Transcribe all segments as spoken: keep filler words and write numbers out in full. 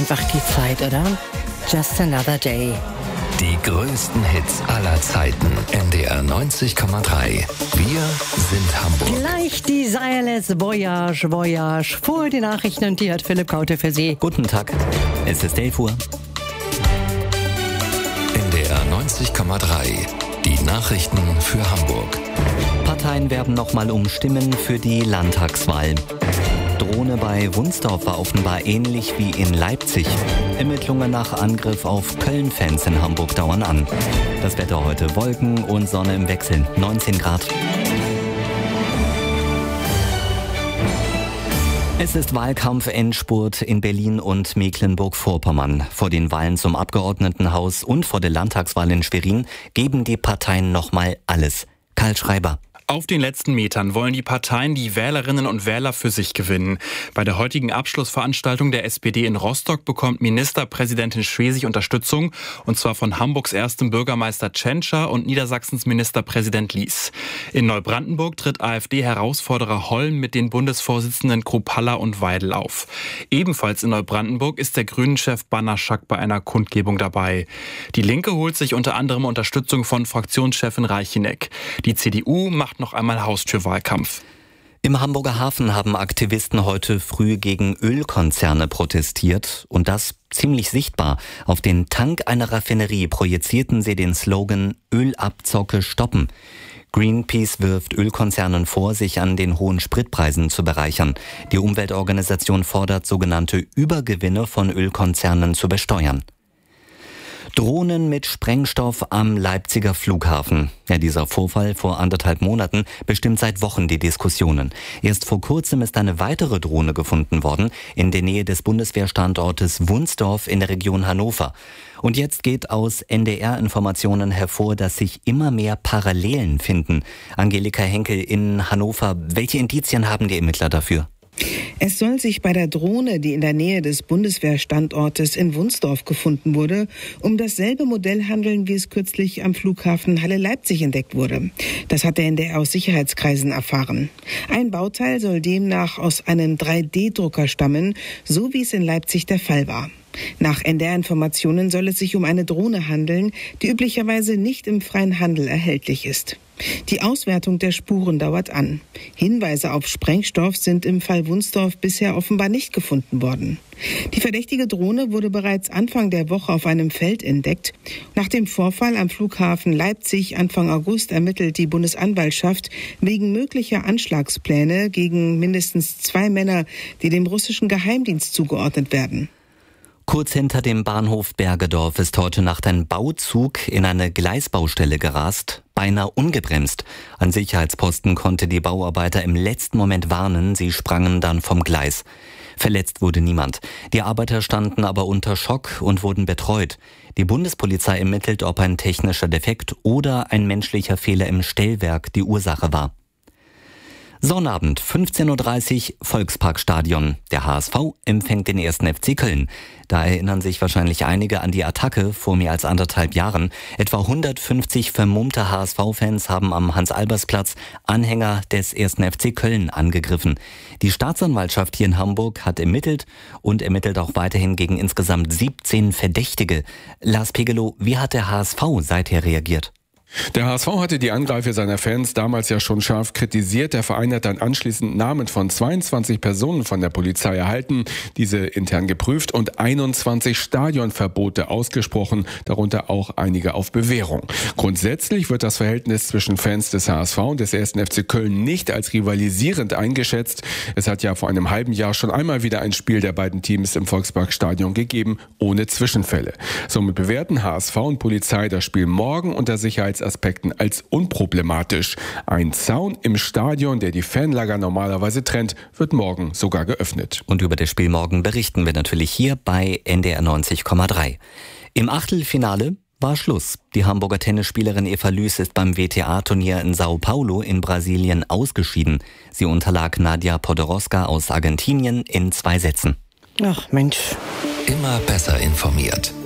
Einfach die Zeit, oder? Just another day. Die größten Hits aller Zeiten. N D R neunzig Komma drei. Wir sind Hamburg. Gleich die Seierles Voyage, Voyage. Vor die Nachrichten und die hat Philipp Kaute für Sie. Guten Tag. Es ist elf Uhr. N D R neunzig Komma drei. Die Nachrichten für Hamburg. Parteien werben nochmal um Stimmen für die Landtagswahl. Drohne bei Wunsdorf war offenbar ähnlich wie in Leipzig. Ermittlungen nach Angriff auf Köln-Fans in Hamburg dauern an. Das Wetter heute: Wolken und Sonne im Wechsel, neunzehn Grad. Es ist Wahlkampf-Endspurt in Berlin und Mecklenburg-Vorpommern. Vor den Wahlen zum Abgeordnetenhaus und vor der Landtagswahl in Schwerin geben die Parteien nochmal alles. Karl Schreiber. Auf den letzten Metern wollen die Parteien die Wählerinnen und Wähler für sich gewinnen. Bei der heutigen Abschlussveranstaltung der S P D in Rostock bekommt Ministerpräsidentin Schwesig Unterstützung, und zwar von Hamburgs erstem Bürgermeister Tschentscher und Niedersachsens Ministerpräsident Lies. In Neubrandenburg tritt AfD-Herausforderer Holm mit den Bundesvorsitzenden Kruppalla und Weidel auf. Ebenfalls in Neubrandenburg ist der Grünen-Chef Banaschak bei einer Kundgebung dabei. Die Linke holt sich unter anderem Unterstützung von Fraktionschefin Reicheneck. Die C D U macht noch einmal Haustürwahlkampf. Im Hamburger Hafen haben Aktivisten heute früh gegen Ölkonzerne protestiert, und das ziemlich sichtbar. Auf den Tank einer Raffinerie projizierten sie den Slogan „Ölabzocke stoppen". Greenpeace wirft Ölkonzernen vor, sich an den hohen Spritpreisen zu bereichern. Die Umweltorganisation fordert, sogenannte Übergewinne von Ölkonzernen zu besteuern. Drohnen mit Sprengstoff am Leipziger Flughafen. Ja, dieser Vorfall vor anderthalb Monaten bestimmt seit Wochen die Diskussionen. Erst vor kurzem ist eine weitere Drohne gefunden worden in der Nähe des Bundeswehrstandortes Wunsdorf in der Region Hannover. Und jetzt geht aus N D R-Informationen hervor, dass sich immer mehr Parallelen finden. Angelika Henkel in Hannover, welche Indizien haben die Ermittler dafür? Es soll sich bei der Drohne, die in der Nähe des Bundeswehrstandortes in Wunsdorf gefunden wurde, um dasselbe Modell handeln, wie es kürzlich am Flughafen Halle-Leipzig entdeckt wurde. Das hat der N D R aus Sicherheitskreisen erfahren. Ein Bauteil soll demnach aus einem drei D Drucker stammen, so wie es in Leipzig der Fall war. Nach N D R-Informationen soll es sich um eine Drohne handeln, die üblicherweise nicht im freien Handel erhältlich ist. Die Auswertung der Spuren dauert an. Hinweise auf Sprengstoff sind im Fall Wunsdorf bisher offenbar nicht gefunden worden. Die verdächtige Drohne wurde bereits Anfang der Woche auf einem Feld entdeckt. Nach dem Vorfall am Flughafen Leipzig Anfang August ermittelt die Bundesanwaltschaft wegen möglicher Anschlagspläne gegen mindestens zwei Männer, die dem russischen Geheimdienst zugeordnet werden. Kurz hinter dem Bahnhof Bergedorf ist heute Nacht ein Bauzug in eine Gleisbaustelle gerast, beinahe ungebremst. Ein Sicherheitsposten konnte die Bauarbeiter im letzten Moment warnen, sie sprangen dann vom Gleis. Verletzt wurde niemand. Die Arbeiter standen aber unter Schock und wurden betreut. Die Bundespolizei ermittelt, ob ein technischer Defekt oder ein menschlicher Fehler im Stellwerk die Ursache war. Sonnabend, fünfzehn Uhr dreißig, Volksparkstadion. Der H S V empfängt den ersten F C Köln. Da erinnern sich wahrscheinlich einige an die Attacke vor mehr als anderthalb Jahren. Etwa hundertfünfzig vermummte H S V-Fans haben am Hans-Albers-Platz Anhänger des ersten F C Köln angegriffen. Die Staatsanwaltschaft hier in Hamburg hat ermittelt und ermittelt auch weiterhin gegen insgesamt siebzehn Verdächtige. Lars Pegelow, wie hat der H S V seither reagiert? Der H S V hatte die Angreife seiner Fans damals ja schon scharf kritisiert. Der Verein hat dann anschließend Namen von zweiundzwanzig Personen von der Polizei erhalten, diese intern geprüft und einundzwanzig Stadionverbote ausgesprochen, darunter auch einige auf Bewährung. Grundsätzlich wird das Verhältnis zwischen Fans des H S V und des ersten F C Köln nicht als rivalisierend eingeschätzt. Es hat ja vor einem halben Jahr schon einmal wieder ein Spiel der beiden Teams im Volksparkstadion gegeben, ohne Zwischenfälle. Somit bewerten H S V und Polizei das Spiel morgen unter Sicherheits Aspekten als unproblematisch. Ein Zaun im Stadion, der die Fanlager normalerweise trennt, wird morgen sogar geöffnet. Und über das Spiel morgen berichten wir natürlich hier bei N D R neunzig Komma drei. Im Achtelfinale war Schluss. Die Hamburger Tennisspielerin Eva Lüß ist beim W T A-Turnier in Sao Paulo in Brasilien ausgeschieden. Sie unterlag Nadia Podoroska aus Argentinien in zwei Sätzen. Ach Mensch. Immer besser informiert.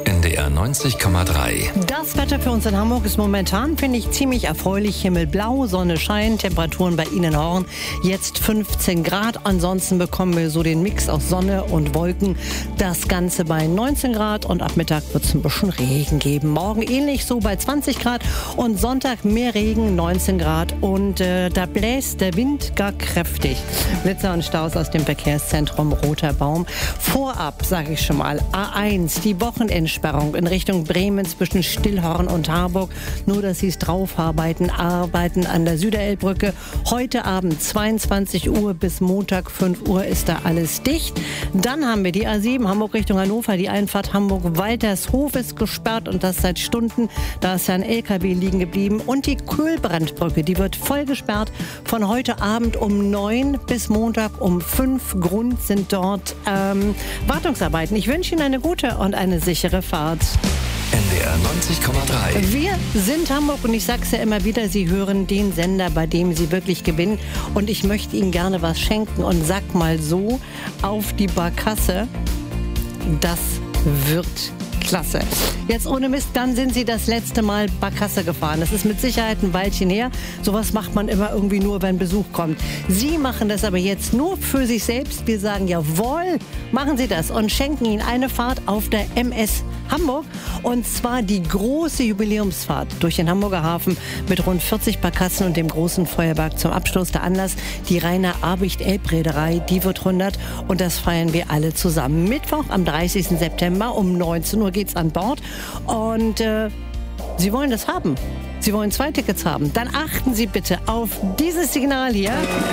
N D R neunzig Komma drei. Das Wetter für uns in Hamburg ist momentan, finde ich, ziemlich erfreulich. Himmelblau, Sonne scheint, Temperaturen bei Ihnen in Horn jetzt fünfzehn Grad. Ansonsten bekommen wir so den Mix aus Sonne und Wolken. Das Ganze bei neunzehn Grad und ab Mittag wird es ein bisschen Regen geben. Morgen ähnlich so bei zwanzig Grad und Sonntag mehr Regen, neunzehn Grad. Und äh, da bläst der Wind gar kräftig. Blitzer und Staus aus dem Verkehrszentrum Roter Baum. Vorab, sage ich schon mal, A eins, die Wochenendsperrung in Richtung Bremen zwischen Stillhorn und Harburg. Nur, dass Sie es drauf arbeiten, arbeiten an der Süderelbbrücke. Heute Abend zweiundzwanzig Uhr bis Montag fünf Uhr ist da alles dicht. Dann haben wir die A sieben Hamburg Richtung Hannover. Die Einfahrt Hamburg-Waltershof ist gesperrt und das seit Stunden. Da ist ja ein L K W liegen geblieben. Und die Kühlbrandbrücke, die wird voll gesperrt. Von heute Abend um neun bis Montag um fünf. Grund sind dort ähm, Wartungsarbeiten. Ich wünsche Ihnen eine gute und eine sichere Fahrt. N D R neunzig Komma drei. Wir sind Hamburg und ich sage es ja immer wieder, Sie hören den Sender, bei dem Sie wirklich gewinnen. Und ich möchte Ihnen gerne was schenken und sag mal so auf die Barkasse, das wird klasse. Jetzt ohne Mist, dann sind Sie das letzte Mal Barkasse gefahren. Das ist mit Sicherheit ein Weilchen her. Sowas macht man immer irgendwie nur, wenn Besuch kommt. Sie machen das aber jetzt nur für sich selbst. Wir sagen, jawohl, machen Sie das und schenken Ihnen eine Fahrt auf der M S Hamburg. Und zwar die große Jubiläumsfahrt durch den Hamburger Hafen mit rund vierzig Barkassen und dem großen Feuerwerk zum Abschluss. Der Anlass, die Rainer Abicht-Elbreederei, die wird hundert und das feiern wir alle zusammen. Mittwoch am dreißigsten September um neunzehn Uhr geht's an Bord und äh, Sie wollen das haben. Sie wollen zwei Tickets haben. Dann achten Sie bitte auf dieses Signal hier.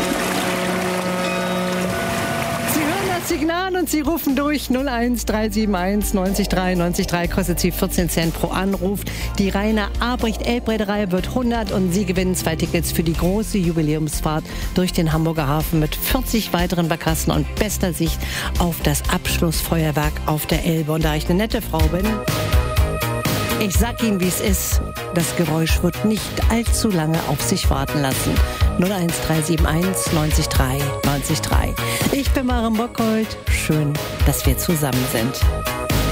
Signal und Sie rufen durch null eins drei sieben eins neun drei neun drei, kostet Sie vierzehn Cent pro Anruf. Die Rainer Abicht-Elbreederei wird hundert und Sie gewinnen zwei Tickets für die große Jubiläumsfahrt durch den Hamburger Hafen mit vierzig weiteren Barkassen und bester Sicht auf das Abschlussfeuerwerk auf der Elbe. Und da ich eine nette Frau bin, ich sag Ihnen, wie es ist. Das Geräusch wird nicht allzu lange auf sich warten lassen. null eins drei sieben eins neun drei neun drei. Ich bin Maren Bockhold. Schön, dass wir zusammen sind.